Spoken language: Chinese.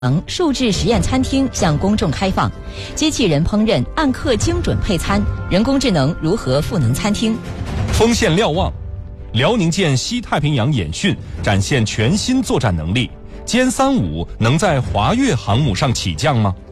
数字实验餐厅向公众开放，机器人烹饪按克精准配餐，人工智能如何赋能餐厅？ 锋线瞭望，辽宁舰西太平洋演训展现全新作战能力，歼35能在华越航母上起降吗？